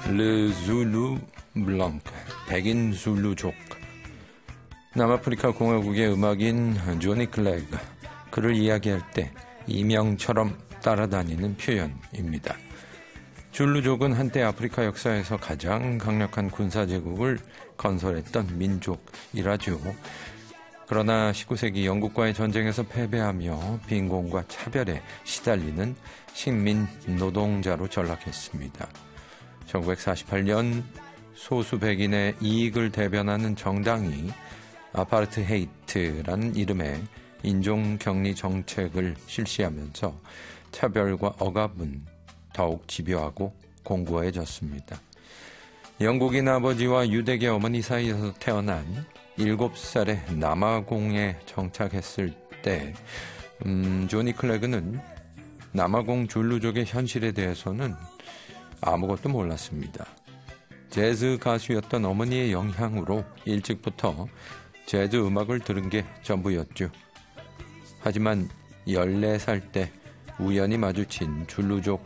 르 줄루 블랑크, 백인 줄루족. 남아프리카 공화국의 음악인 조니 클래그, 그를 이야기할 때 이명처럼 따라다니는 표현입니다. 줄루족은 한때 아프리카 역사에서 가장 강력한 군사제국을 건설했던 민족이라죠. 그러나 19세기 영국과의 전쟁에서 패배하며 빈곤과 차별에 시달리는 식민 노동자로 전락했습니다. 1948년 소수 백인의 이익을 대변하는 정당이 아파르트헤이트라는 이름의 인종격리 정책을 실시하면서 차별과 억압은 더욱 집요하고 공고해졌습니다. 영국인 아버지와 유대계 어머니 사이에서 태어난 7살의 남아공에 정착했을 때 조니 클래그는 남아공 줄루족의 현실에 대해서는 아무것도 몰랐습니다. 재즈 가수였던 어머니의 영향으로 일찍부터 재즈 음악을 들은 게 전부였죠. 하지만 14살 때 우연히 마주친 줄루족